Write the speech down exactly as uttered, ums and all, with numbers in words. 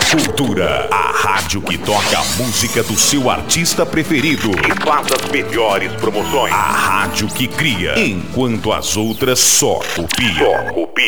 Cultura, a rádio que toca a música do seu artista preferido e faz as melhores promoções. A rádio que cria, enquanto as outras só copiam. Só copiam.